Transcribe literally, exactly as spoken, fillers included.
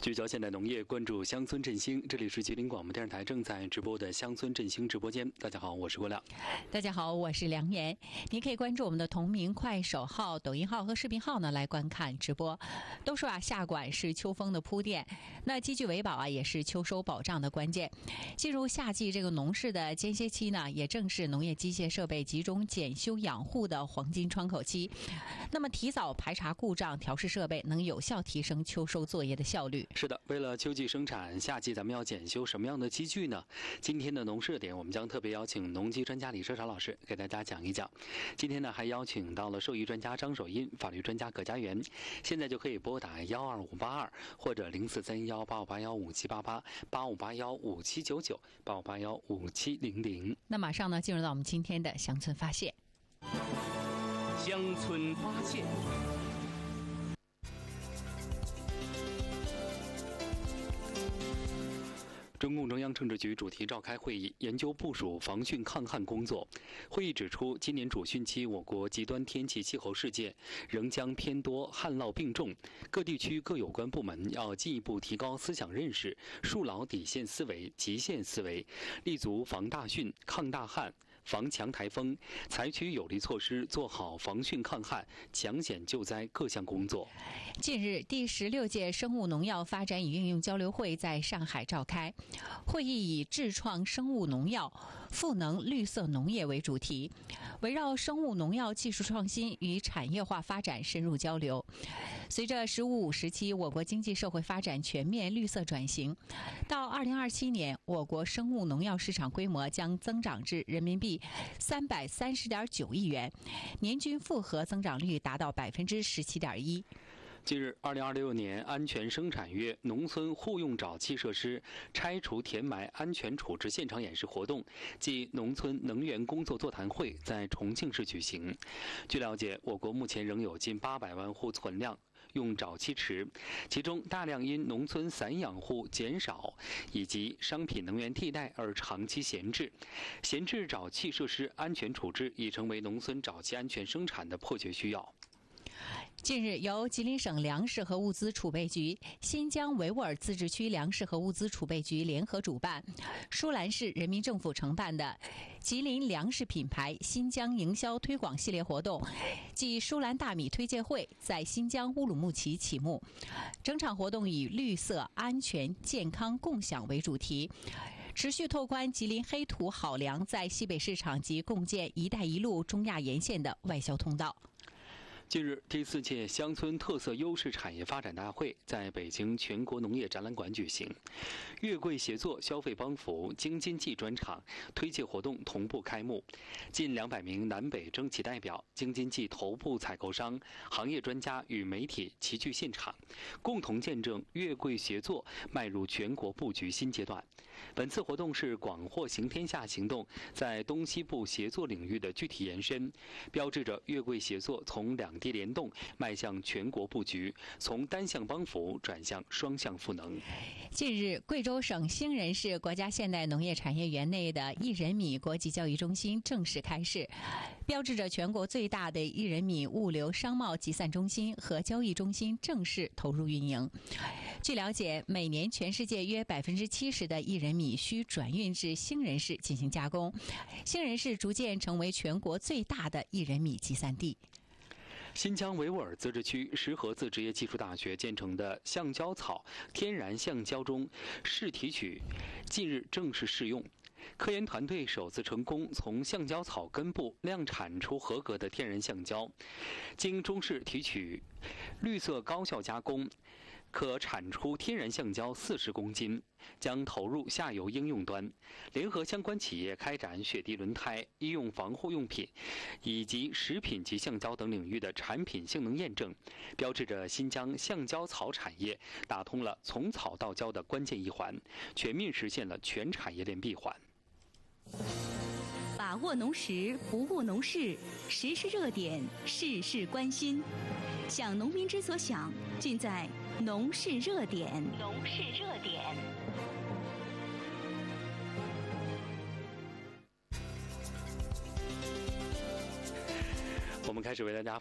聚焦现代农业，关注乡村振兴。这里是吉林广播电视台正在直播的乡村振兴直播间。大家好，我是郭亮。 大家好，我是梁岩。您可以关注我们的同名快手号、抖音号和视频号呢，来观看直播。都说啊，下管是秋风的铺垫，那积聚维保啊，也是秋收保障的关键。进入夏季这个农事的间歇期呢，也正是农业机械设备集中检修养护的黄金窗口期。那么，提早排查故障、调试设备，能有效提升秋收作业的效率。 是的，为了秋季生产，夏季咱们要检修什么样的机具呢？今天的农事热点，我们将特别邀请农机专家李社长老师给大家讲一讲。今天呢，还邀请到了兽医专家张守英、法律专家葛家元。现在就可以拨打幺二五八二或者零四三幺八五八幺五七八八八五八幺五七九九八五八幺五七零零。 那马上呢，进入到我们今天的乡村发现。 乡村发现。 中共中央政治局主题召开会议，研究部署防汛抗旱工作。会议指出，今年主汛期我国极端天气气候事件仍将偏多，旱涝并重，各地区各有关部门要进一步提高思想认识，树牢底线思维、极限思维，立足防大汛、抗大旱、防强台风，采取有力措施，做好防汛抗旱、抢险救灾各项工作。 近日，第十六届生物农药发展与应用交流会在上海召开。会议以智创生物农药、赋能绿色农业为主题，围绕生物农药技术创新与产业化发展深入交流。随着“十五五”时期我国经济社会发展全面绿色转型，到二零二七年，我国生物农药市场规模将增长至人民币三百三十点九亿元，年均复合增长率达到百分之十七点一。 近日，二零二六年安全生产月农村户用沼气设施拆除填埋安全处置现场演示活动暨农村能源工作座谈会在重庆市举行。据了解，我国目前仍有近八百万户存量用沼气池，其中大量因农村散养户减少以及商品能源替代而长期闲置。闲置沼气设施安全处置已成为农村沼气安全生产的迫切需要。 近日，由吉林省粮食和物资储备局、新疆维吾尔自治区粮食和物资储备局联合主办，舒兰市人民政府承办的吉林粮食品牌新疆营销推广系列活动暨舒兰大米推介会在新疆乌鲁木齐启幕。整场活动以绿色、安全、健康、共享为主题，持续拓宽吉林黑土好粮在西北市场及共建“一带一路”中亚沿线的外销通道。 近日，第四届乡村特色优势产业发展大会在北京全国农业展览馆举行，月桂协作消费帮扶京津冀专场推介活动同步开幕，近两百名南北征集代表、京津冀头部采购商、行业专家与媒体齐聚现场，共同见证月桂协作迈入全国布局新阶段。本次活动是广货行天下行动在东西部协作领域的具体延伸，标志着月桂协作从两地联动迈向全国布局，从单向帮扶转向双向赋能。 近日，贵州省兴仁市国家现代农业产业园内的一人米国际交易中心正式开市，标志着全国最大的一人米物流商贸集散中心和交易中心正式投入运营。据了解，每年全世界约百分之七十的一人米需转运至兴仁市进行加工，兴仁市逐渐成为全国最大的一人米集散地。 新疆维吾尔自治区石河子职业技术大学建成的橡胶草天然橡胶中试提取近日正式试用，科研团队首次成功从橡胶草根部量产出合格的天然橡胶，经中式提取、绿色高效加工，可产出天然橡胶四十公斤，将投入下游应用端，联合相关企业开展雪地轮胎、医用防护用品以及食品级橡胶等领域的产品性能验证，标志着新疆橡胶草产业打通了从草到胶的关键一环，全面实现了全产业链闭环。 把握农时，不误农事，时事热点，事事关心。想农民之所想，尽在农事热点。农事热点。 我们开始为大家